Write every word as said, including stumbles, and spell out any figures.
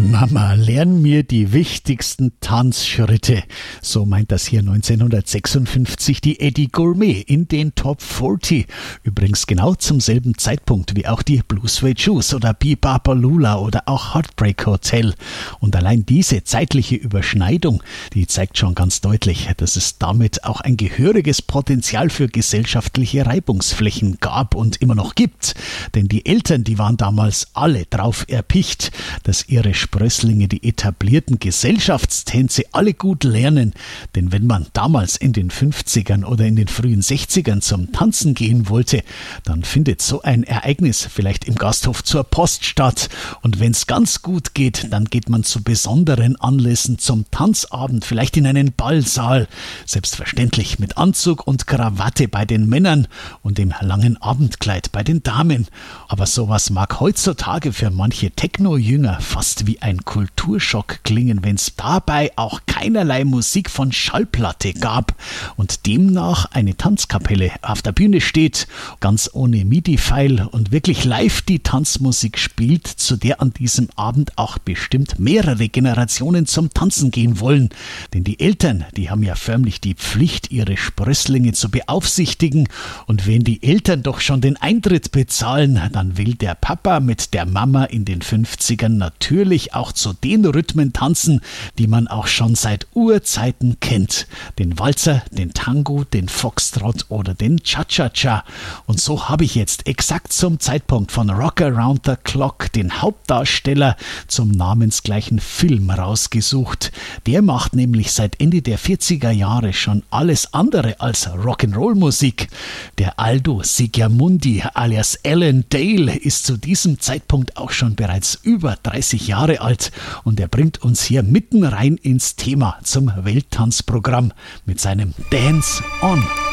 Mama, lern mir die wichtigsten Tanzschritte. So meint das hier neunzehnhundertsechsundfünfzig die Eddie Gourmet in den Top vierzig. Übrigens genau zum selben Zeitpunkt wie auch die Blue Suede Shoes oder Be-Bop-A-Lula oder auch Heartbreak Hotel. Und allein diese zeitliche Überschneidung, die zeigt schon ganz deutlich, dass es damit auch ein gehöriges Potenzial für gesellschaftliche Reibungsflächen gab und immer noch gibt. Denn die Eltern, die waren damals alle drauf erpicht, dass ihre Sprösslinge die etablierten Gesellschaftstänze alle gut lernen. Denn wenn man damals in den fünfzigern oder in den frühen sechzigern zum Tanzen gehen wollte, dann findet so ein Ereignis vielleicht im Gasthof zur Post statt. Und wenn es ganz gut geht, dann geht man zu besonderen Anlässen zum Tanzabend, vielleicht in einen Ballsaal. Selbstverständlich mit Anzug und Krawatte bei den Männern und dem langen Abendkleid bei den Damen. Aber sowas mag heutzutage für manche Techno-Jünger fast wie ein Kulturschock klingen, wenn es dabei auch keinerlei Musik von Schallplatte gab und demnach eine Tanzkapelle auf der Bühne steht, ganz ohne MIDI-File und wirklich live die Tanzmusik spielt, zu der an diesem Abend auch bestimmt mehrere Generationen zum Tanzen gehen wollen. Denn die Eltern, die haben ja förmlich die Pflicht, ihre Sprösslinge zu beaufsichtigen, und wenn die Eltern doch schon den Eintritt bezahlen, dann will der Papa mit der Mama in den fünfzigern natürlich auch zu den Rhythmen tanzen, die man auch schon seit Urzeiten kennt. Den Walzer, den Tango, den Foxtrot oder den Cha-Cha-Cha. Und so habe ich jetzt exakt zum Zeitpunkt von Rock Around the Clock den Hauptdarsteller zum namensgleichen Film rausgesucht. Der macht nämlich seit Ende der vierziger Jahre schon alles andere als Rock'n'Roll-Musik. Der Aldo Sigiamundi alias Alan Dale ist zu diesem Zeitpunkt auch schon bereits über dreißig Jahre alt und er bringt uns hier mitten rein ins Thema zum Welttanzprogramm mit seinem Dance On.